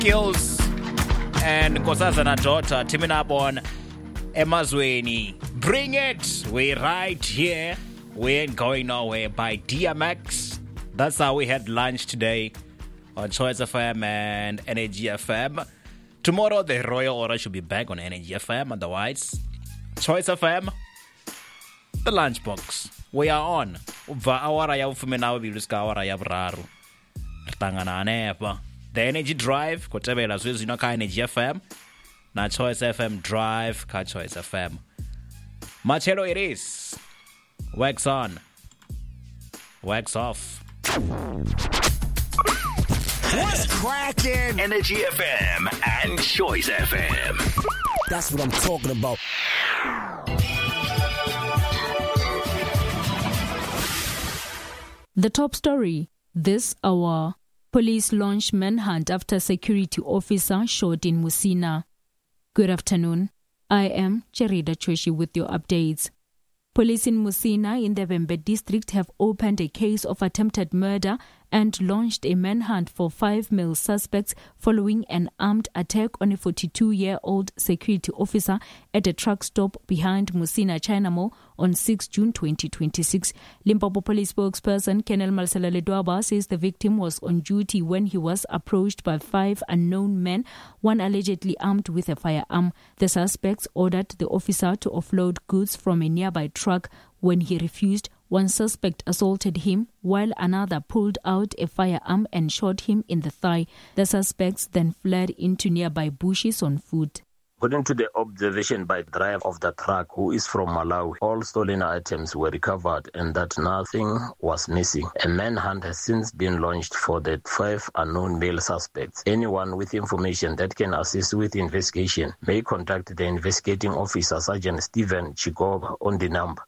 Skills and Nkosazana daughter Timinabon Emazweni. Bring it! We're right here. We ain't going nowhere by DMX. That's how we had lunch today on Choice FM and Energy FM. Tomorrow the Royal Order should be back on Energy FM. Otherwise, Choice FM, the lunchbox. We are on. The Energy Drive, kotebela zwizi no ka Energy FM, na Choice FM Drive ka Choice FM. Machelo it is. Wax on. Wax off. What's cracking? Energy FM and Choice FM. That's what I'm talking about. The top story this hour. Police launch manhunt after security officer shot in Musina. Good afternoon. I am Cherida Choshi with your updates. Police in Musina in the Vembe district have opened a case of attempted murder and launched a manhunt for 5 male suspects following an armed attack on a 42-year-old security officer at a truck stop behind Musina China Mall on 6 June 2026. Limpopo Police spokesperson Colonel Marcelo Ledwaba says the victim was on duty when he was approached by 5 unknown men, one allegedly armed with a firearm. The suspects ordered the officer to offload goods from a nearby truck. When he refused, one suspect assaulted him while another pulled out a firearm and shot him in the thigh. The suspects then fled into nearby bushes on foot. According to the observation by the driver of the truck, who is from Malawi, all stolen items were recovered and that nothing was missing. A manhunt has since been launched for the 5 unknown male suspects. Anyone with information that can assist with the investigation may contact the investigating officer, Sergeant Stephen Chigoba, on the number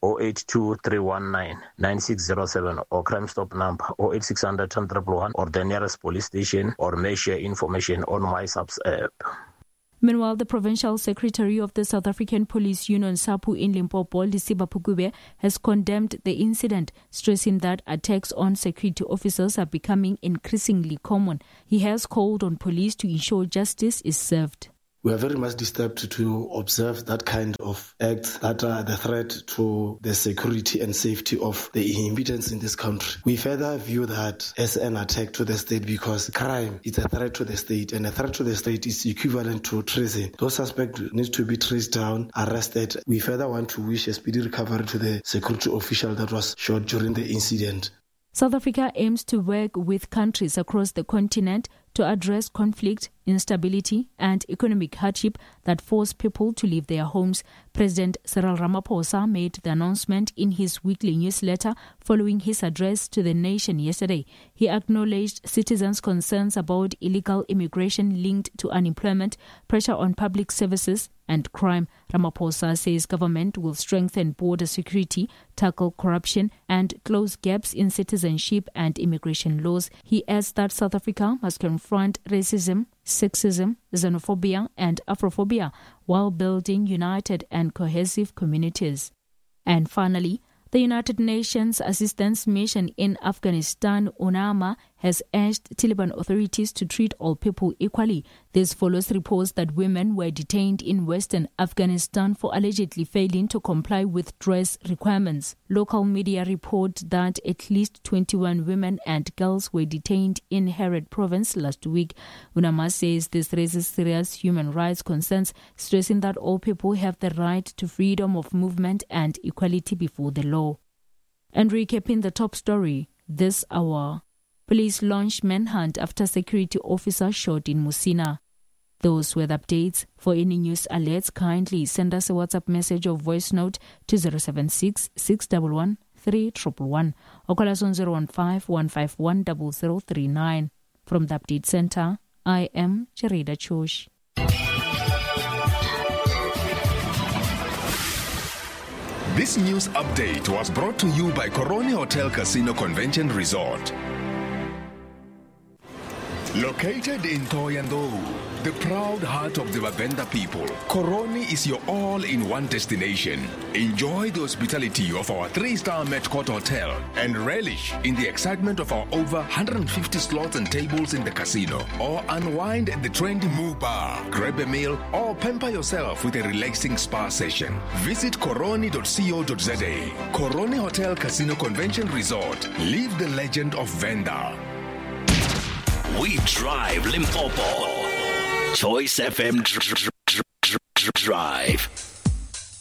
082-319-9607 or Crime Stop number 08600-111 or the nearest police station, or may share information on MySubs app. Meanwhile, the Provincial Secretary of the South African Police Union, SAPU in Limpopo, Lisiba Pukube, has condemned the incident, stressing that attacks on security officers are becoming increasingly common. He has called on police to ensure justice is served. We are very much disturbed to observe that kind of acts that are the threat to the security and safety of the inhabitants in this country. We further view that as an attack to the state because crime is a threat to the state, and a threat to the state is equivalent to treason. Those suspects need to be traced down, arrested. We further want to wish a speedy recovery to the security official that was shot during the incident. South Africa aims to work with countries across the continent to address conflict, instability and economic hardship that force people to leave their homes. President Cyril Ramaphosa made the announcement in his weekly newsletter following his address to the nation yesterday. He acknowledged citizens' concerns about illegal immigration linked to unemployment, pressure on public services and crime. Ramaphosa says government will strengthen border security, tackle corruption and close gaps in citizenship and immigration laws. He adds that South Africa must confront racism, sexism, xenophobia and Afrophobia while building united and cohesive communities. And finally, the United Nations Assistance Mission in Afghanistan, UNAMA, has urged Taliban authorities to treat all people equally. This follows reports that women were detained in western Afghanistan for allegedly failing to comply with dress requirements. Local media report that at least 21 women and girls were detained in Herat province last week. UNAMA says this raises serious human rights concerns, stressing that all people have the right to freedom of movement and equality before the law. And recapping the top story this hour. Police launch manhunt after security officer shot in Musina. Those were the updates. For any news alerts, kindly send us a WhatsApp message or voice note to 076 611 3111 or call us on 015 151 0039. From the Update Center, I am Cherida Chosh. This news update was brought to you by Coroni Hotel Casino Convention Resort. Located in Thohoyandou, the proud heart of the Vavenda people, Koroni is your all-in-one destination. Enjoy the hospitality of our 3-star Met Court Hotel and relish in the excitement of our over 150 slots and tables in the casino. Or unwind at the trendy Moo Bar, grab a meal, or pamper yourself with a relaxing spa session. Visit koroni.co.za. Koroni Hotel Casino Convention Resort. Live the legend of Venda. We drive Limpopo. Choice FM Drive.